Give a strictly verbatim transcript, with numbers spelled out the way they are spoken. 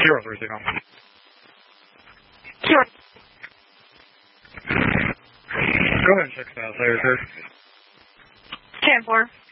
Zero three signal. Sure. Go ahead and check status later, sir. ten four.